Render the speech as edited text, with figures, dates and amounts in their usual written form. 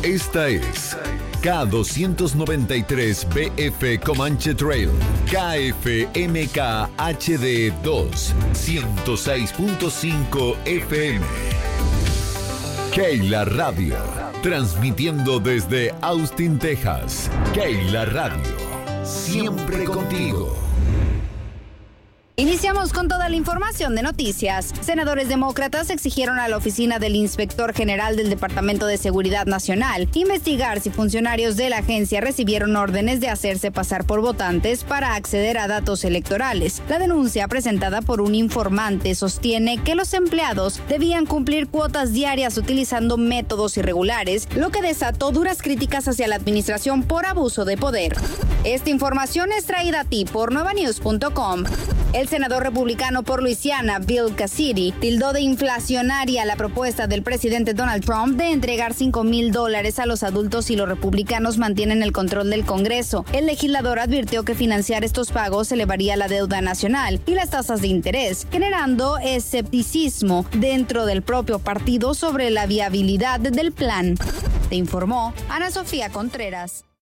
Esta es K293BF Comanche Trail, KFMK HD 2, 106.5 FM. Keila Radio, transmitiendo desde Austin, Texas. Keila Radio, siempre contigo. Iniciamos con toda la información de noticias. Senadores demócratas exigieron a la oficina del Inspector General del Departamento de Seguridad Nacional investigar si funcionarios de la agencia recibieron órdenes de hacerse pasar por votantes para acceder a datos electorales. La denuncia presentada por un informante sostiene que los empleados debían cumplir cuotas diarias utilizando métodos irregulares, lo que desató duras críticas hacia la administración por abuso de poder. Esta información es traída a ti por nuevanews.com. El senador republicano por Luisiana, Bill Cassidy, tildó de inflacionaria la propuesta del presidente Donald Trump de entregar $5,000 a los adultos si los republicanos mantienen el control del Congreso. El legislador advirtió que financiar estos pagos elevaría la deuda nacional y las tasas de interés, generando escepticismo dentro del propio partido sobre la viabilidad del plan. Te informó Ana Sofía Contreras.